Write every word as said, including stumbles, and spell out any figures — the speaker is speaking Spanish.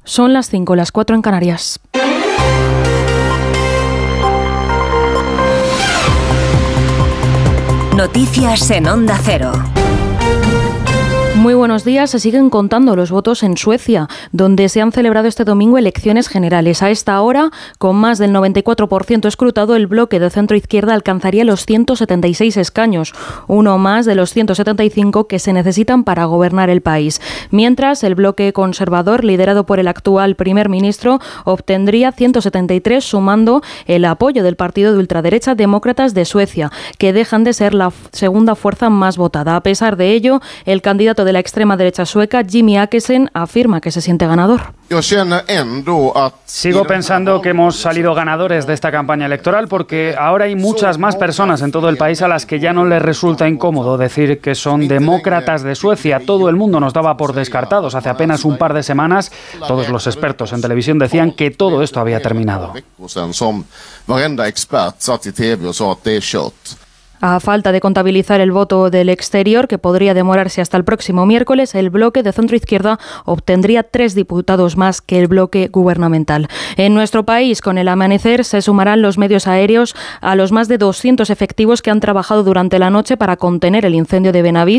Son las cinco, las cuatro en Canarias. Noticias en Onda Cero. Muy buenos días. Se siguen contando los votos en Suecia, donde se han celebrado este domingo elecciones generales. A esta hora, con más del noventa y cuatro por ciento escrutado, el bloque de centro-izquierda alcanzaría los ciento setenta y seis escaños, uno más de los ciento setenta y cinco que se necesitan para gobernar el país. Mientras, el bloque conservador, liderado por el actual primer ministro, obtendría ciento setenta y tres, sumando el apoyo del partido de ultraderecha Demócratas de Suecia, que dejan de ser la segunda fuerza más votada. A pesar de ello, el candidato de la extrema derecha sueca, Jimmie Åkesson, afirma que se siente ganador. Sigo pensando que hemos salido ganadores de esta campaña electoral porque ahora hay muchas más personas en todo el país a las que ya no les resulta incómodo decir que son demócratas de Suecia. Todo el mundo nos daba por descartados. Hace apenas un par de semanas, todos los expertos en televisión decían que todo esto había terminado. A falta de contabilizar el voto del exterior, que podría demorarse hasta el próximo miércoles, el bloque de centro-izquierda obtendría tres diputados más que el bloque gubernamental. En nuestro país, con el amanecer, se sumarán los medios aéreos a los más de doscientos efectivos que han trabajado durante la noche para contener el incendio de Benavís